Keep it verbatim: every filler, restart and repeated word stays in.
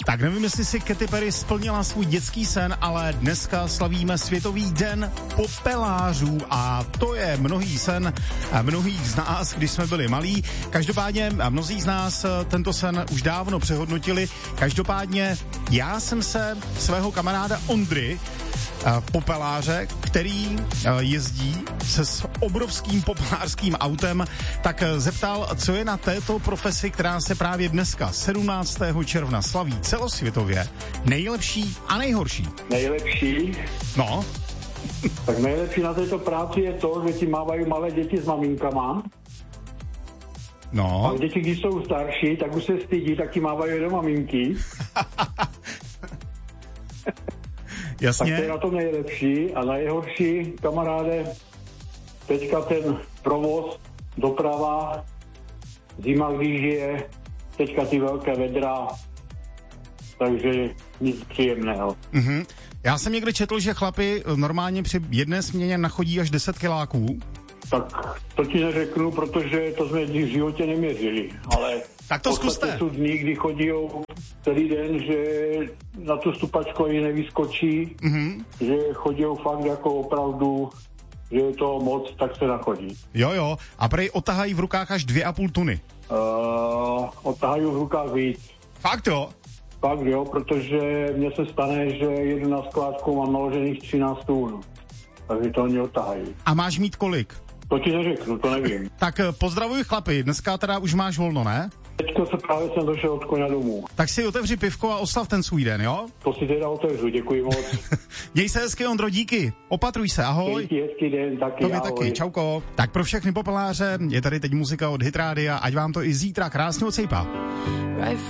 Tak nevím, jestli si Katy Perry splnila svůj dětský sen, ale dneska slavíme Světový den popelářů a to je mnohý sen mnohých z nás, když jsme byli malí. Každopádně mnozí z nás tento sen už dávno přehodnotili. Každopádně já jsem se svého kamaráda Ondry, popeláře, který jezdí se s obrovským popelářským autem, tak zeptal, co je na této profesi, která se právě dneska sedmnáctého června slaví celosvětově, nejlepší a nejhorší. Nejlepší? No. Tak nejlepší na této práci je to, že ti mávají malé děti s maminkama. No. A děti, když jsou starší, tak už se stydí, tak ti mávají do maminky. Jasně. Tak to je na tom nejlepší a nejhorší, kamaráde, teďka ten provoz, doprava, zima, když je, teďka ty velké vedra, takže nic příjemného. Mm-hmm. Já jsem někde četl, že chlapi normálně při jedné směně nachodí až deset kiláků. Tak to ti neřeknu, protože to jsme v životě neměřili, ale tak to zkuste. Jsou dní, kdy chodí celý den, že na tu stupačku ani nevyskočí, mm-hmm. že chodí fakt jako opravdu, že je to moc, tak se nachodí. Jo, jo. A prej otahají v rukách až dvě a půl tuny. Uh, otahají v rukách víc. Fakt jo? Fakt jo, protože mně se stane, že jedu na skládku, mám naložených třináct tun. Takže to oni otahají. A máš mít kolik? To ti neřeknu, to nevím. Tak pozdravuj chlapi, dneska teda už máš volno, ne? Teďko se právě jsem došel od koně domů. Tak si otevři pivko a oslav ten svůj den, jo? To si teda otevřu, děkuji moc. Měj se hezky, Ondro, díky. Opatruj se, ahoj. Díky, hezký den, taky, Tobě ahoj. taky, čauko. Tak pro všechny popeláře je tady teď muzika od Hit Rádia, ať vám to i zítra krásně odsejpá.